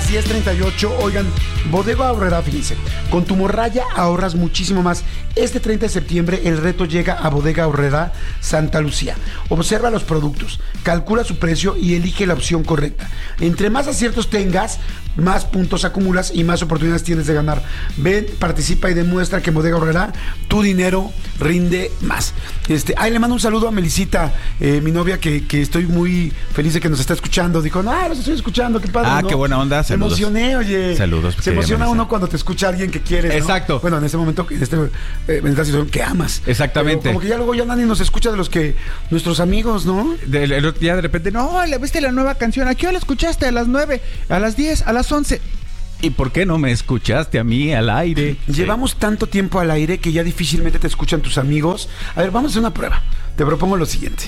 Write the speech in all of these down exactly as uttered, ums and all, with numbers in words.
diez treinta y ocho. Oigan, Bodega Aurrerá, fíjense, con tu morralla ahorras muchísimo más. Este treinta de septiembre el reto llega a Bodega Aurrerá Santa Lucía. Observa los productos, calcula su precio y elige la opción correcta. Entre más aciertos tengas, más puntos acumulas y más oportunidades tienes de ganar. Ven, participa y demuestra que en Bodega Aurrerá tu dinero rinde más. Este, ahí le mando un saludo a Melisita, eh, mi novia, que, que estoy muy feliz de que nos está escuchando. Dijo, no, los estoy escuchando, qué padre. Ah, ¿no? Qué buena onda. Se emocioné, oye. Saludos. Se emociona uno cuando te escucha alguien que quieres, ¿no? Exacto. Bueno, en este momento, en, este, eh, en esta situación que amas. Exactamente. Pero como que ya luego ya nadie nos escucha de los que, nuestros amigos, ¿no? De, de, ya de repente, no, ¿le viste la nueva canción? ¿A qué hora la escuchaste? A las nueve, a las diez, a las once. ¿Y por qué no me escuchaste a mí al aire? Llevamos sí. tanto tiempo al aire que ya difícilmente te escuchan tus amigos. A ver, vamos a hacer una prueba. Te propongo lo siguiente.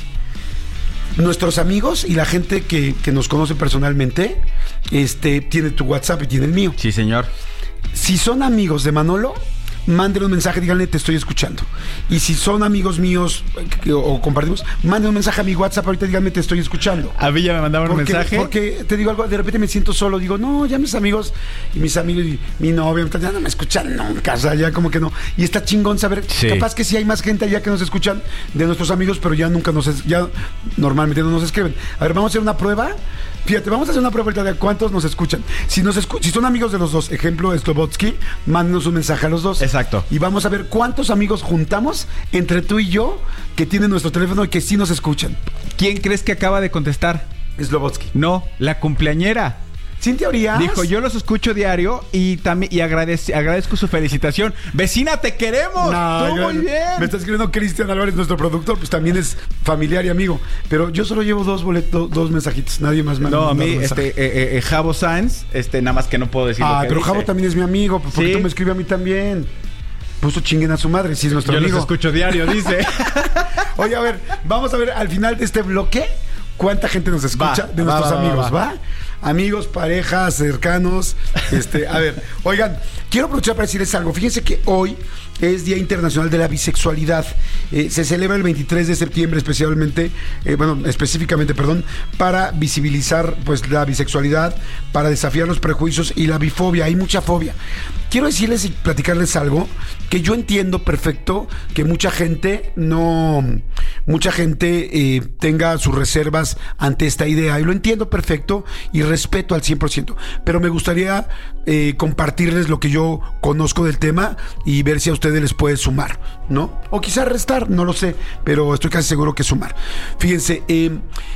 Nuestros amigos y la gente que, que nos conoce personalmente, este, tiene tu WhatsApp y tiene el mío. Sí, señor. Si son amigos de Manolo, mándenle un mensaje, díganle, te estoy escuchando. Y si son amigos míos o, o compartimos, manden un mensaje a mi WhatsApp, ahorita díganme, te estoy escuchando. A mí ya me mandaban un mensaje. Porque te digo algo, de repente me siento solo, digo, no, ya mis amigos y mis amigos y mi novia ya no me escuchan nunca, o sea, ya como que no. Y está chingón saber, sí. capaz que sí hay más gente allá que nos escuchan de nuestros amigos, pero ya nunca nos, ya normalmente no nos escriben. A ver, vamos a hacer una prueba. Fíjate, vamos a hacer una prueba de cuántos nos escuchan. Si nos escu- si son amigos de los dos, ejemplo, Slobodsky, mándenos un mensaje a los dos. Exacto. Y vamos a ver cuántos amigos juntamos entre tú y yo que tienen nuestro teléfono y que sí nos escuchan. ¿Quién crees que acaba de contestar? Slobodsky. No, la cumpleañera. Cintia Urias dijo, yo los escucho diario y también y agradezco, agradezco su felicitación. ¡Vecina, te queremos! No, ¡Tú muy bien! Me está escribiendo Cristian Álvarez, nuestro productor, pues también es familiar y amigo. Pero yo solo llevo dos boletos, dos mensajitos. Nadie más me No, a mí, este, eh, eh, Javo Sáenz, este, nada más que no puedo decir Ah, lo que pero dice. Javo también es mi amigo, porque ¿sí? tú me escribes a mí también. Puso chinguen a su madre, si es nuestro yo amigo. Yo los escucho diario, dice. Oye, a ver, vamos a ver al final de este bloque cuánta gente nos escucha va, de nuestros va, va, amigos, va, ¿va? Amigos, parejas, cercanos. Este, a ver, oigan, quiero aprovechar para decirles algo. Fíjense que hoy es Día Internacional de la Bisexualidad. Eh, se celebra el veintitrés de septiembre, especialmente, eh, bueno, específicamente, perdón, para visibilizar, pues, la bisexualidad, para desafiar los prejuicios y la bifobia. Hay mucha fobia. Quiero decirles y platicarles algo que yo entiendo perfecto que mucha gente no, mucha gente eh, tenga sus reservas ante esta idea, y lo entiendo perfecto y respeto al cien por ciento, pero me gustaría eh, compartirles lo que yo conozco del tema y ver si a ustedes les puede sumar, ¿no? O quizás restar, no lo sé, pero estoy casi seguro que sumar. Fíjense, eh,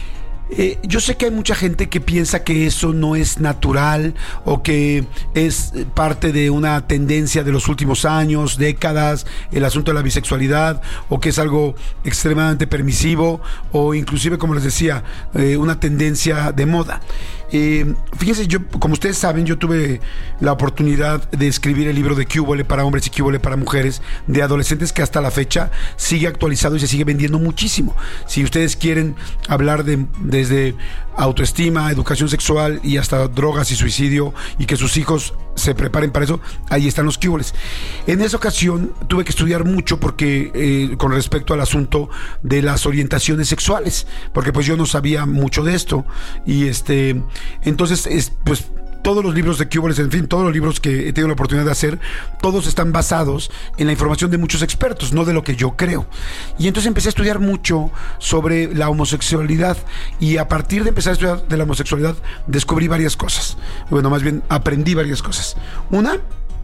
Eh, yo sé que hay mucha gente que piensa que eso no es natural o que es parte de una tendencia de los últimos años, décadas, el asunto de la bisexualidad, o que es algo extremadamente permisivo o inclusive, como les decía, eh, una tendencia de moda. Eh, fíjense, yo, como ustedes saben, yo tuve la oportunidad de escribir el libro de Qué húbole para hombres y Qué húbole para mujeres, de adolescentes, que hasta la fecha sigue actualizado y se sigue vendiendo muchísimo. Si ustedes quieren hablar de, desde autoestima, educación sexual y hasta drogas y suicidio, y que sus hijos se preparen para eso, ahí están los Qué húboles. En esa ocasión tuve que estudiar mucho porque eh, con respecto al asunto de las orientaciones sexuales, porque pues yo no sabía mucho de esto, y este entonces es, pues todos los libros de Qué húboles, en fin, todos los libros que he tenido la oportunidad de hacer, todos están basados en la información de muchos expertos, no de lo que yo creo. Y entonces empecé a estudiar mucho sobre la homosexualidad, y a partir de empezar a estudiar de la homosexualidad descubrí varias cosas. Bueno, más bien aprendí varias cosas. Una,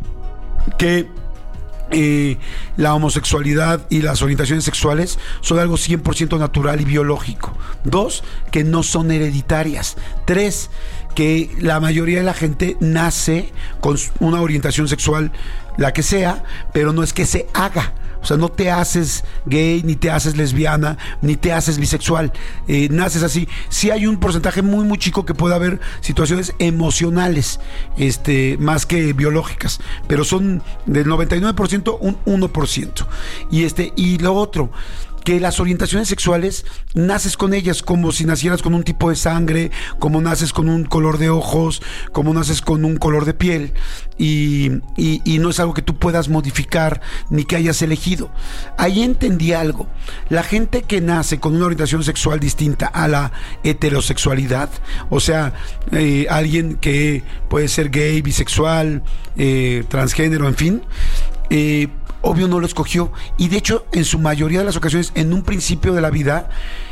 que Eh, la homosexualidad y las orientaciones sexuales son algo cien por ciento natural y biológico. Dos, que no son hereditarias. Tres, que la mayoría de la gente nace con una orientación sexual, la que sea, pero no es que se haga. O sea, no te haces gay, ni te haces lesbiana, ni te haces bisexual. Eh, naces así. Sí hay un porcentaje muy, muy chico que puede haber situaciones emocionales, este, más que biológicas. Pero son del noventa y nueve por ciento, un uno por ciento. Y, este, y lo otro, que las orientaciones sexuales naces con ellas, como si nacieras con un tipo de sangre, como naces con un color de ojos, como naces con un color de piel, y, y, y no es algo que tú puedas modificar ni que hayas elegido. Ahí entendí algo. La gente que nace con una orientación sexual distinta a la heterosexualidad, o sea, eh, alguien que puede ser gay, bisexual, eh, transgénero, en fin, eh, obvio no lo escogió, y de hecho en su mayoría de las ocasiones en un principio de la vida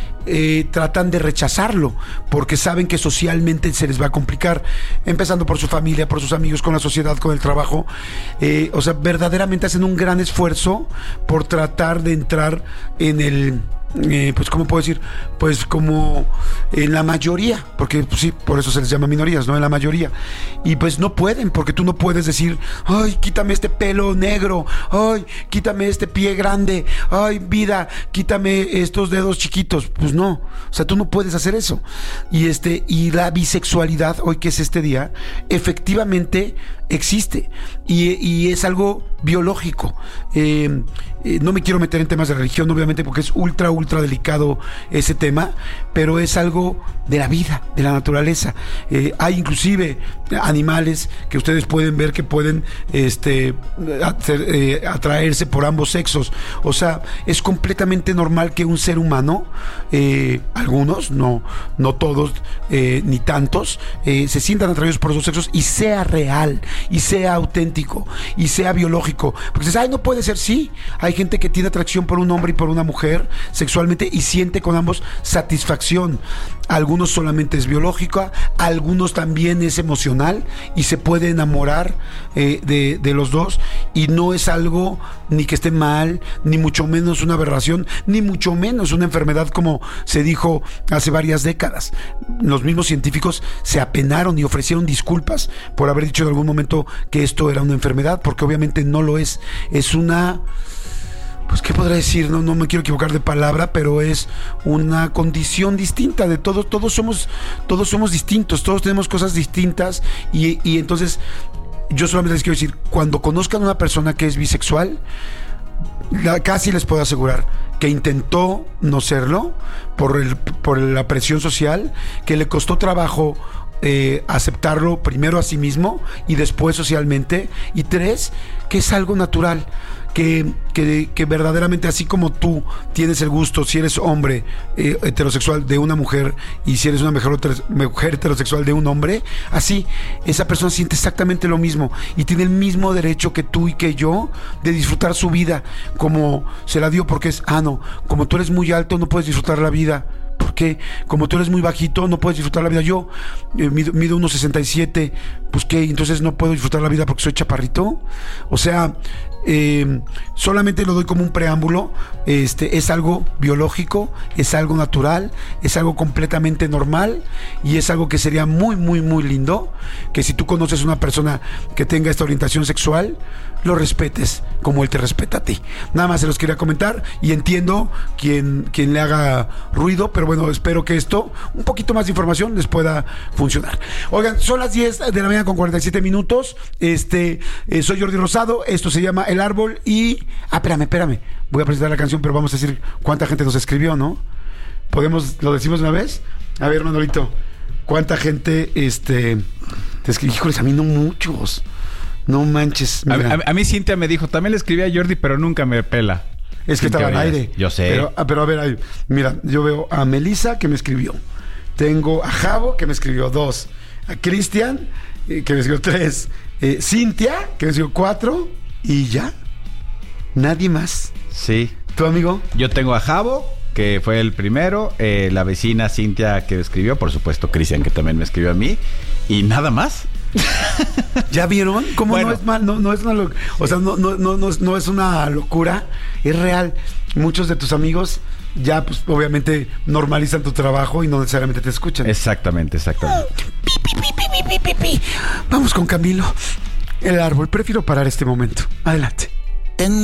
eh, tratan de rechazarlo porque saben que socialmente se les va a complicar, empezando por su familia, por sus amigos, con la sociedad, con el trabajo. Eh, o sea, verdaderamente hacen un gran esfuerzo por tratar de entrar en el Eh, pues cómo puedo decir, pues como en la mayoría, porque pues, sí, por eso se les llama minorías, ¿no? En la mayoría, y pues no pueden, porque tú no puedes decir, ay, quítame este pelo negro, ay, quítame este pie grande, ay, vida, quítame estos dedos chiquitos. Pues no, o sea, tú no puedes hacer eso. Y este, y la bisexualidad, hoy que es este día, efectivamente existe, y, y es algo biológico. Eh, eh, no me quiero meter en temas de religión, obviamente, porque es ultra, ultra delicado ese tema, pero es algo de la vida, de la naturaleza. Eh, hay inclusive animales que ustedes pueden ver que pueden este, hacer, eh, atraerse por ambos sexos. O sea, es completamente normal que un ser humano, eh, algunos, no, no todos, eh, ni tantos, eh, se sientan atraídos por esos sexos y sea real, y sea auténtico, y sea biológico. Porque dices, ay, no puede ser. Sí, hay gente que tiene atracción por un hombre y por una mujer sexualmente y siente con ambos satisfacción. Algunos solamente es biológica, algunos también es emocional y se puede enamorar eh, de, de los dos, y no es algo ni que esté mal, ni mucho menos una aberración, ni mucho menos una enfermedad, como se dijo hace varias décadas. Los mismos científicos se apenaron y ofrecieron disculpas por haber dicho en algún momento que esto era una enfermedad, porque obviamente no lo es. Es una... Pues, ¿qué podrá decir? No, no me quiero equivocar de palabra, pero es una condición distinta de todos. Todos somos, todos somos distintos, todos tenemos cosas distintas, y, y entonces yo solamente les quiero decir, cuando conozcan a una persona que es bisexual, la, casi les puedo asegurar que intentó no serlo por, el, por la presión social, que le costó trabajo Eh, aceptarlo primero a sí mismo y después socialmente, y tres, que es algo natural, que, que, que verdaderamente, así como tú tienes el gusto, si eres hombre eh, heterosexual, de una mujer, y si eres una mujer, mujer heterosexual de un hombre, así esa persona siente exactamente lo mismo y tiene el mismo derecho que tú y que yo de disfrutar su vida como se la dio, porque es, ah no, como tú eres muy alto no puedes disfrutar la vida. ¿Por qué? Como tú eres muy bajito, no puedes disfrutar la vida. Yo eh, mido, mido uno sesenta y siete, pues ¿qué? Entonces no puedo disfrutar la vida porque soy chaparrito. O sea, eh, solamente lo doy como un preámbulo. Este, es algo biológico, es algo natural, es algo completamente normal, y es algo que sería muy, muy, muy lindo que si tú conoces una persona que tenga esta orientación sexual, lo respetes como él te respeta a ti. Nada más se los quería comentar, y entiendo quien, quien le haga ruido, pero bueno, espero que esto, un poquito más de información, les pueda funcionar. Oigan, son las diez de la mañana con cuarenta y siete minutos. Este, eh, soy Jordi Rosado, esto se llama El Árbol, y... Ah, espérame, espérame, voy a presentar la canción, pero vamos a decir cuánta gente nos escribió, ¿no? ¿Podemos, lo decimos una vez? A ver, Manolito, ¿cuánta gente, este, te escribió? Híjoles, a mí no muchos. No manches. A, a, a mí Cintia me dijo, también le escribí a Jordi, pero nunca me pela. Es que estaba al aire. Yo sé. Pero, pero a ver, ahí, mira, yo veo a Melissa, que me escribió. Tengo a Javo, que me escribió dos. A Cristian, eh, que me escribió tres. Eh, Cintia, que me escribió cuatro. Y ya. Nadie más. Sí. ¿Tu amigo? Yo tengo a Javo, que fue el primero. Eh, la vecina Cintia, que me escribió. Por supuesto, Cristian, que también me escribió a mí. Y nada más. ¿Ya vieron? ¿Cómo bueno. no es mal? No, no es una lo- o sea, no, no, no, no, no es una locura, es real. Muchos de tus amigos ya, pues, obviamente normalizan tu trabajo y no necesariamente te escuchan. Exactamente, exactamente. Pi, pi, pi, pi, pi, pi, pi. Vamos con Camilo. El Árbol. Prefiero parar este momento. Adelante.